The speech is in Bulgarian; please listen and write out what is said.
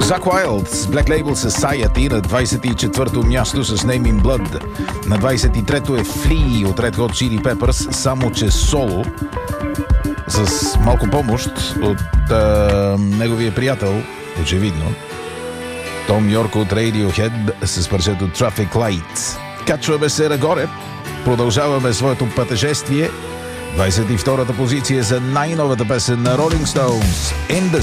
Закк Уайлд с Black Label Society на 24-то място с Name in Blood. На 23-то е Flea от Red Hot Chili Peppers, само че соло, с малко помощ от неговия приятел, очевидно, Том Йорк от Radiohead с парчето Traffic Lights. Качваме се нагоре, продължаваме своето пътешествие. 22-та позиция за най-новата песен на Rolling Stones, In the